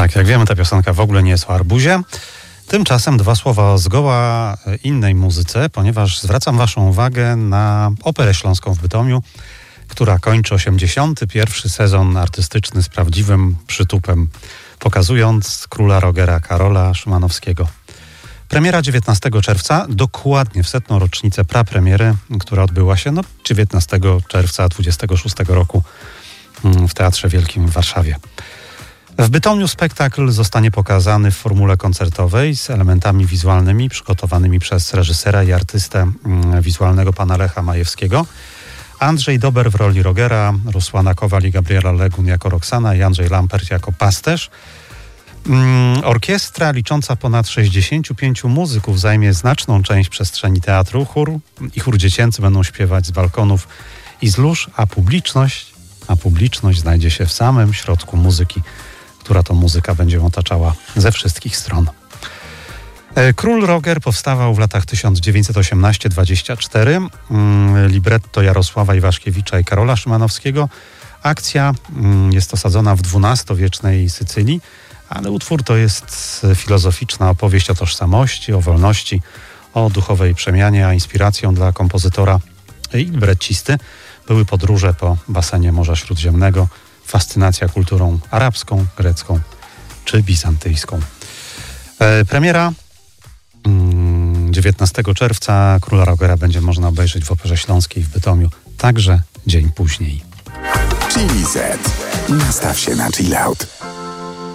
Tak, jak wiemy, ta piosenka w ogóle nie jest o arbuzie. Tymczasem dwa słowa o zgoła innej muzyce, ponieważ zwracam waszą uwagę na Operę Śląską w Bytomiu, która kończy 81. sezon artystyczny z prawdziwym przytupem, pokazując króla Rogera Karola Szymanowskiego. Premiera 19 czerwca, dokładnie w 100. rocznicę prapremiery, która odbyła się 19 czerwca 26 roku w Teatrze Wielkim w Warszawie. W Bytomiu spektakl zostanie pokazany w formule koncertowej z elementami wizualnymi przygotowanymi przez reżysera i artystę wizualnego pana Lecha Majewskiego. Andrzej Dober w roli Rogera, Rusłana Kowal i Gabriela Legun jako Roxana i Andrzej Lampert jako pasterz. Orkiestra licząca ponad 65 muzyków zajmie znaczną część przestrzeni teatru. Chór dziecięcy będą śpiewać z balkonów i z lóż, a publiczność znajdzie się w samym środku muzyki, która to muzyka będzie otaczała ze wszystkich stron. Król Roger powstawał w latach 1918-24. Libretto Jarosława Iwaszkiewicza i Karola Szymanowskiego. Akcja jest osadzona w XII-wiecznej Sycylii, ale utwór to jest filozoficzna opowieść o tożsamości, o wolności, o duchowej przemianie, a inspiracją dla kompozytora i libretcisty były podróże po basenie Morza Śródziemnego, fascynacja kulturą arabską, grecką czy bizantyjską. Premiera 19 czerwca Króla Rogera będzie można obejrzeć w Operze Śląskiej w Bytomiu, także dzień później. Chili Z. Nastaw się na chill out.